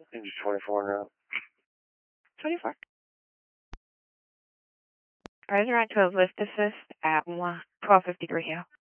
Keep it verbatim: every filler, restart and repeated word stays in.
Engine twenty-four now. twenty-four. Rise around to a lift assist at one twelve fifty-three here.